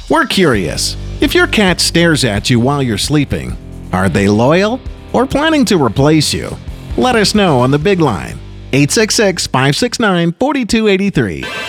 We're curious. If your cat stares at you while you're sleeping, are they loyal or planning to replace you? Let us know on the big line, 866-569-4283.